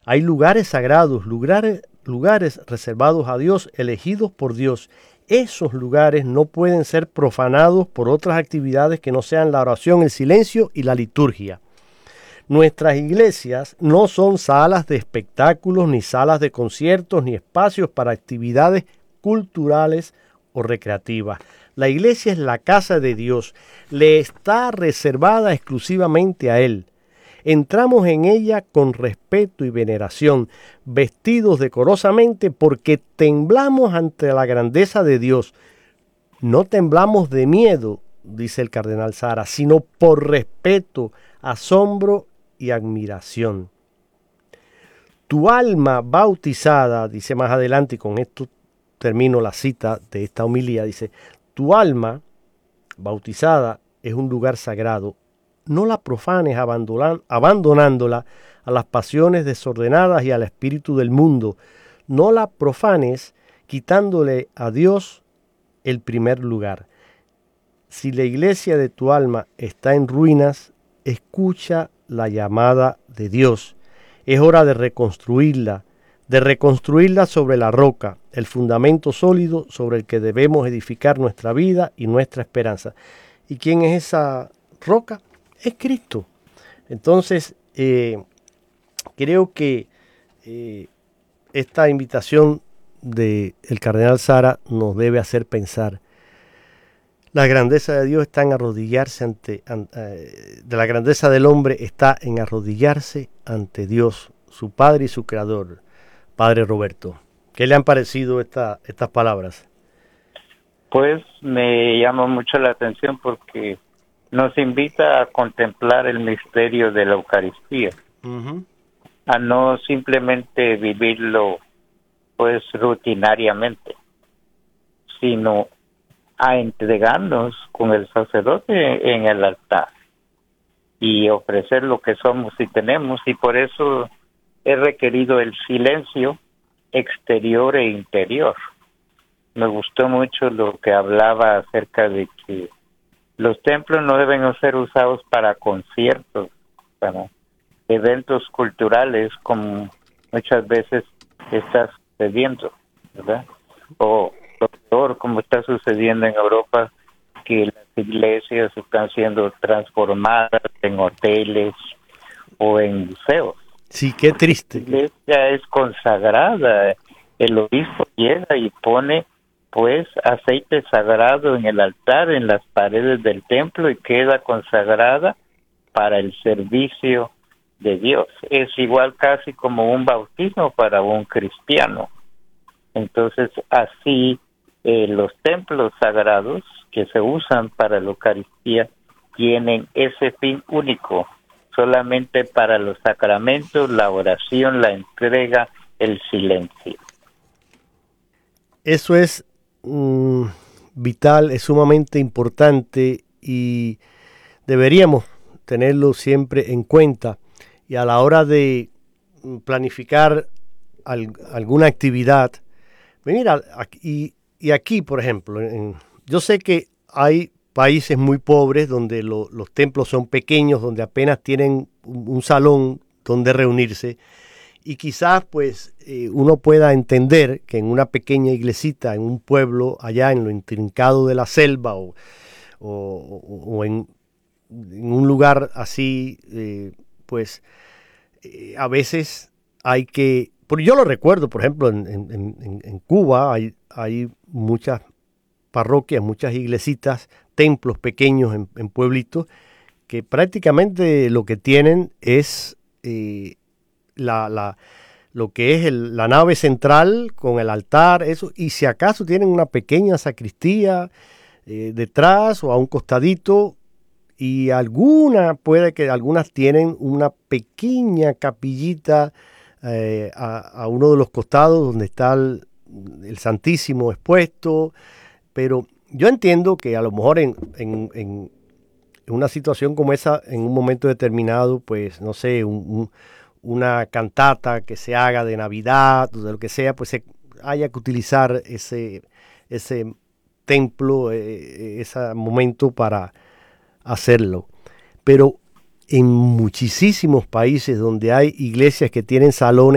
Hay lugares sagrados, lugares reservados a Dios, elegidos por Dios. Esos lugares no pueden ser profanados por otras actividades que no sean la oración, el silencio y la liturgia. Nuestras iglesias no son salas de espectáculos, ni salas de conciertos, ni espacios para actividades culturales o recreativas. La iglesia es la casa de Dios, le está reservada exclusivamente a Él. Entramos en ella con respeto y veneración, vestidos decorosamente porque temblamos ante la grandeza de Dios. No temblamos de miedo, dice el cardenal Sara, sino por respeto, asombro y admiración. Tu alma bautizada, dice más adelante, y con esto termino la cita de esta homilía, dice, tu alma bautizada es un lugar sagrado. No la profanes abandonándola a las pasiones desordenadas y al espíritu del mundo. No la profanes quitándole a Dios el primer lugar. Si la iglesia de tu alma está en ruinas, escucha la llamada de Dios. Es hora de reconstruirla sobre la roca, el fundamento sólido sobre el que debemos edificar nuestra vida y nuestra esperanza. ¿Y quién es esa roca? Es Cristo. Entonces, creo que esta invitación del cardenal Sara nos debe hacer pensar. La grandeza de Dios está en arrodillarse de la grandeza del hombre está en arrodillarse ante Dios, su Padre y su Creador. Padre Roberto, ¿qué le han parecido estas palabras? Pues me llama mucho la atención porque nos invita a contemplar el misterio de la Eucaristía, a no simplemente vivirlo pues rutinariamente, sino a entregarnos con el sacerdote en el altar y ofrecer lo que somos y tenemos, y por eso es requerido el silencio exterior e interior. Me gustó mucho lo que hablaba acerca de que los templos no deben ser usados para conciertos, para eventos culturales, como muchas veces está sucediendo, ¿verdad? O lo peor, como está sucediendo en Europa, que las iglesias están siendo transformadas en hoteles o en museos. Sí, qué triste. La iglesia es consagrada. El obispo llega y pone pues aceite sagrado en el altar, en las paredes del templo, y queda consagrada para el servicio de Dios. Es igual casi como un bautismo para un cristiano. Entonces, así los templos sagrados que se usan para la Eucaristía tienen ese fin único, solamente para los sacramentos, la oración, la entrega, el silencio. Eso es vital, es sumamente importante y deberíamos tenerlo siempre en cuenta. Y a la hora de planificar alguna actividad, mira, aquí, por ejemplo, yo sé que hay países muy pobres donde los templos son pequeños, donde apenas tienen un salón donde reunirse, y quizás pues uno pueda entender que en una pequeña iglesita, en un pueblo allá en lo intrincado de la selva o en un lugar así, a veces hay que... Porque yo lo recuerdo, por ejemplo, en Cuba hay muchas parroquias, muchas iglesitas, templos pequeños en pueblitos, que prácticamente lo que tienen es lo que es la nave central con el altar, eso, y si acaso tienen una pequeña sacristía detrás o a un costadito, y puede que algunas tienen una pequeña capillita a uno de los costados donde está el Santísimo expuesto, pero yo entiendo que a lo mejor en una situación como esa, en un momento determinado, pues no sé, una cantata que se haga de Navidad o de lo que sea, pues haya que utilizar ese templo, ese momento para hacerlo. Pero en muchísimos países donde hay iglesias que tienen salones